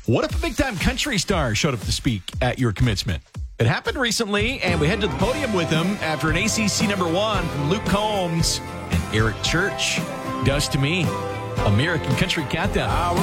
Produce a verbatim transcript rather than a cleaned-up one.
What if a big-time country star showed up to speak at your commencement? It happened recently, and we head to the podium with him after an A C C number one from Luke Combs and Eric Church does to me. American Country Countdown.